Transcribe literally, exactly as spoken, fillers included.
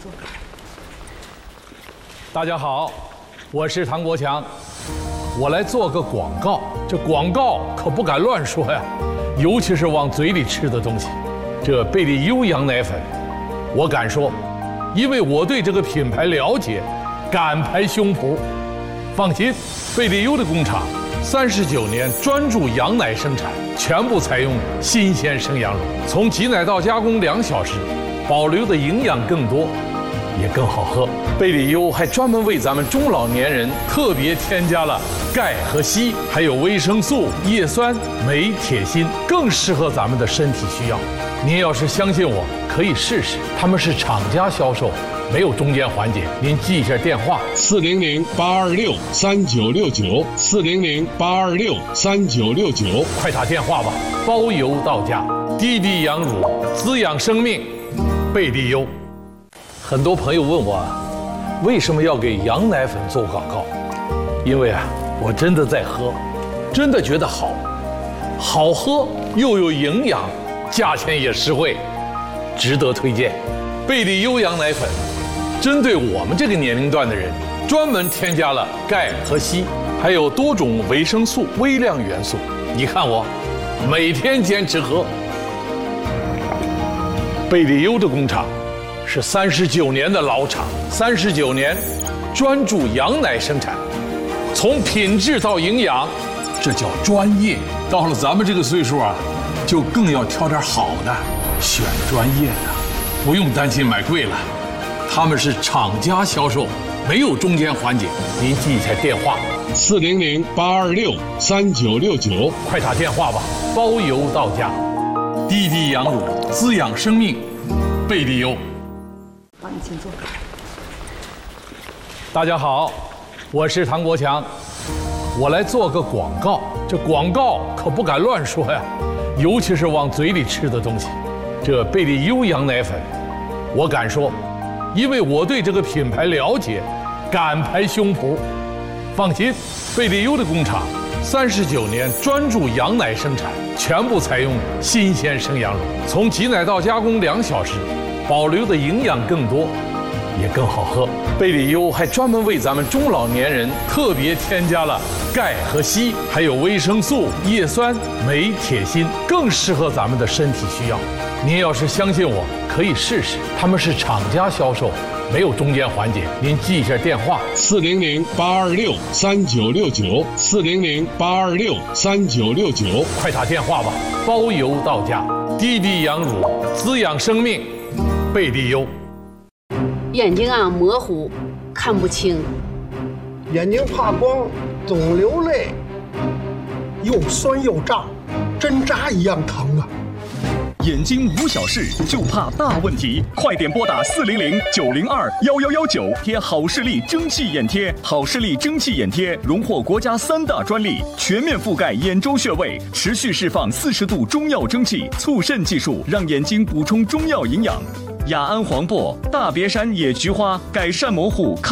坐。 大家好，我是唐国强，我来做个广告。这广告可不敢乱说呀，尤其是往嘴里吃的东西。这贝利优羊奶粉，我敢说，因为我对这个品牌了解，敢拍胸脯。放心，贝利优的工厂三十九年专注羊奶生产，全部采用新鲜生羊乳，从挤奶到加工两小时，保留的营养更多，也更好喝。贝利优还专门为咱们中老年人特别添加了钙和硒，还有维生素、叶酸、镁、铁、锌，更适合咱们的身体需要。您要是相信我，可以试试。他们是厂家销售，没有中间环节。您记一下电话： 四零零八二六三九六九，四零零八二六三九六九， 快打电话吧，包邮到家。滴滴羊乳，滋养生命，贝利优。很多朋友问我，为什么要给羊奶粉做广告？因为啊，我真的在喝，真的觉得好，好喝又有营养，价钱也实惠，值得推荐。贝利优羊奶粉针对我们这个年龄段的人，专门添加了钙和硒，还有多种维生素、微量元素。你看我，每天坚持喝。贝利优的工厂是三十九年的老厂，三十九年专注羊奶生产，从品质到营养，这叫专业。到了咱们这个岁数啊，就更要挑点好的，选专业的，不用担心买贵了。他们是厂家销售，没有中间环节。您记一下电话： 四零零八二六三九六九， 快打电话吧，包邮到家。滴滴羊乳，滋养生命，贝利优。 好，你请坐。 大家好，我是唐国强，我来做个广告。这广告可不敢乱说呀，尤其是往嘴里吃的东西。这贝利优羊奶粉，我敢说，因为我对这个品牌了解，敢拍胸脯。放心，贝利优的工厂三十九年专注羊奶生产，全部采用新鲜生羊乳，从挤奶到加工两小时，保留的营养更多，也更好喝。贝利优还专门为咱们中老年人特别添加了钙和硒，还有维生素、叶酸、镁、铁、锌，更适合咱们的身体需要。您要是相信我，可以试试。他们是厂家销售，没有中间环节。您记一下电话： 四零零八二六三九六九，四零零八二六三九六九， 快打电话吧，包邮到家。滴滴羊乳，滋养生命，贝利优。 眼睛啊模糊，看不清， 眼睛怕光，总流泪，又酸又胀，针扎一样疼啊！ 眼睛无小事，就怕大问题，快点拨打四零零九零二幺幺幺九，贴好视力蒸汽眼贴。好视力蒸汽眼贴荣获国家三大专利，全面覆盖眼周穴位，持续释放四十度中药蒸汽，促渗技术让眼睛补充中药营养。雅安黄柏、大别山野菊花改善模糊。